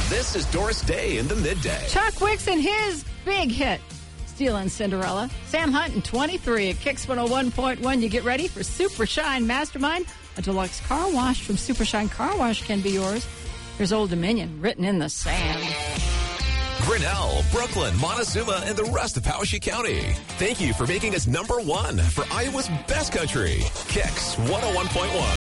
This is Doris Day in the Midday. Chuck Wicks and his big hit, Stealin' Cinderella. Sam Hunt in 23 at Kicks 101.1. You get ready for Super Shine Mastermind. A deluxe car wash from Super Shine Car Wash can be yours. There's Old Dominion written in the sand. Grinnell, Brooklyn, Montezuma, and the rest of Powashik County. Thank you for making us #1 for Iowa's best country. Kicks 101.1.